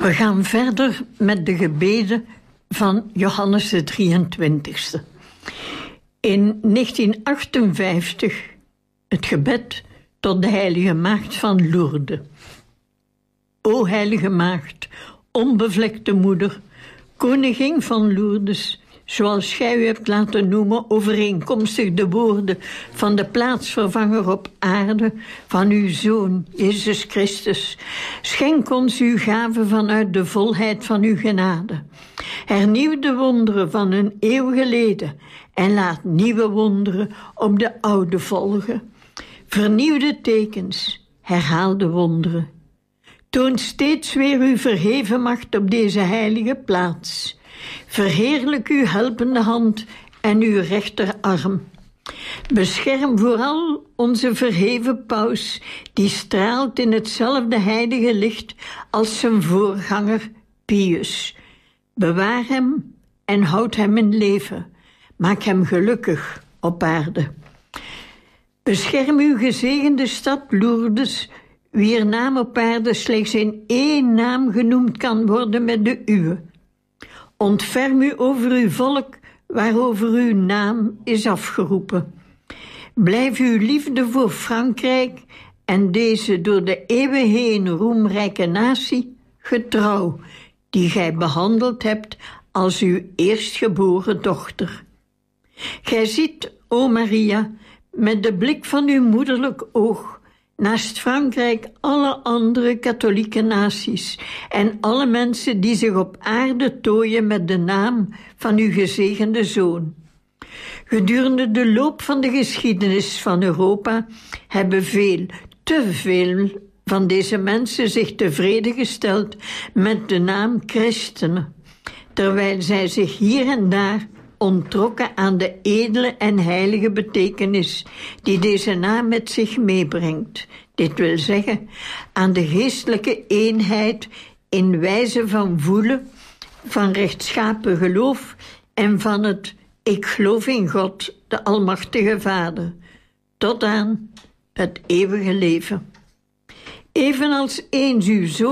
We gaan verder met de gebeden van Johannes de 23e. In 1958 het gebed tot de heilige maagd van Lourdes. O heilige maagd, onbevlekte moeder, koningin van Lourdes, zoals gij u hebt laten noemen, overeenkomstig de woorden van de plaatsvervanger op aarde, van uw Zoon, Jezus Christus. Schenk ons uw gave vanuit de volheid van uw genade. Hernieuw de wonderen van een eeuw geleden en laat nieuwe wonderen op de oude volgen. Vernieuw de tekens, herhaal de wonderen. Toon steeds weer uw verheven macht op deze heilige plaats. Verheerlijk uw helpende hand en uw rechterarm. Bescherm vooral onze verheven paus, die straalt in hetzelfde heilige licht als zijn voorganger Pius. Bewaar hem en houd hem in leven. Maak hem gelukkig op aarde. Bescherm uw gezegende stad Lourdes, wier naam op aarde slechts in één naam genoemd kan worden met de uwe. Ontferm u over uw volk, waarover uw naam is afgeroepen. Blijf uw liefde voor Frankrijk en deze door de eeuwen heen roemrijke natie getrouw, die gij behandeld hebt als uw eerstgeboren dochter. Gij ziet, o Maria, met de blik van uw moederlijk oog, naast Frankrijk alle andere katholieke naties en alle mensen die zich op aarde tooien met de naam van uw gezegende Zoon. Gedurende de loop van de geschiedenis van Europa hebben te veel van deze mensen zich tevreden gesteld met de naam christenen, terwijl zij zich hier en daar onttrokken aan de edele en heilige betekenis die deze naam met zich meebrengt. Dit wil zeggen, aan de geestelijke eenheid in wijze van voelen, van rechtschapen geloof en van het ik geloof in God, de Almachtige Vader, tot aan het eeuwige leven. Evenals eens uw Zoon